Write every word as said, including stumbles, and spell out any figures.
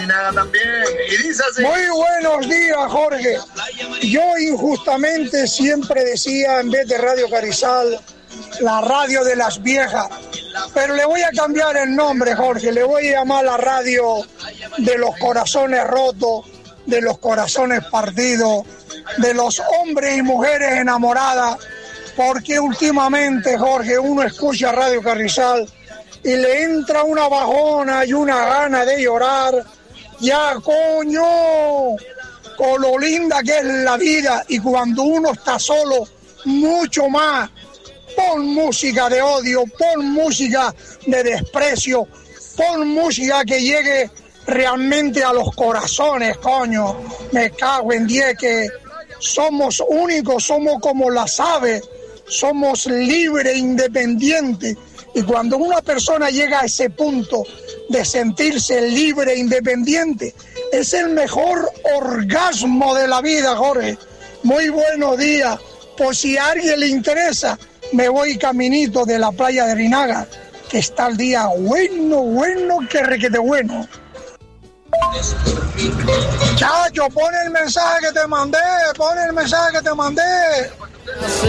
También. Y dice así. Muy buenos días, Jorge. Yo injustamente siempre decía, en vez de Radio Carrizal, la radio de las viejas. Pero le voy a cambiar el nombre, Jorge. Le voy a llamar la radio de los corazones rotos, de los corazones partidos, de los hombres y mujeres enamoradas. Porque últimamente, Jorge, uno escucha Radio Carrizal y le entra una bajona y una gana de llorar. Ya, coño, con lo linda que es la vida, y cuando uno está solo, mucho más. Pon música de odio, pon música de desprecio, pon música que llegue realmente a los corazones, coño. Me cago en diez, que somos únicos, somos como las aves, somos libres, independientes. Y cuando una persona llega a ese punto de sentirse libre e independiente, es el mejor orgasmo de la vida, Jorge. Muy buenos días. Por si a alguien le interesa, me voy caminito de la playa de Rinaga, que está el día bueno, bueno, que requete bueno. Chacho, pon el mensaje que te mandé, pon el mensaje que te mandé.